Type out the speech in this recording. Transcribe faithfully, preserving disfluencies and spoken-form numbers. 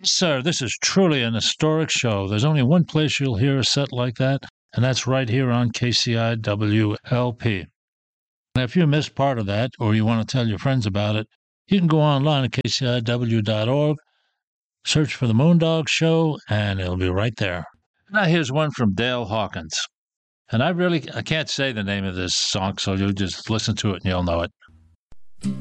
Sir, this is truly an historic show. There's only one place you'll hear a set like that, and that's right here on K C I W L P. And if you missed part of that, or you want to tell your friends about it, you can go online at K C I W dot org, search for the Moondog Show, and it'll be right there. Now here's one from Dale Hawkins. And I really I can't say the name of this song, so you'll just listen to it and you'll know it.